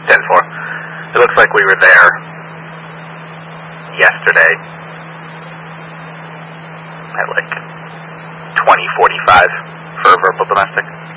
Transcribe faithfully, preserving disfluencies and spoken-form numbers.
ten four. It looks like we were there yesterday at like twenty forty-five for a verbal domestic.